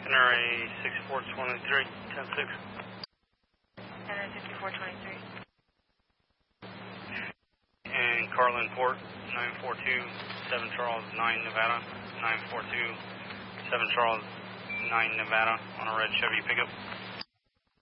Canary 6423, 10-6. Canary 6423. And Carlin Port, 942, 7 Charles, 9 Nevada, 942, 7 Charles, 9 Nevada, on a red Chevy pickup.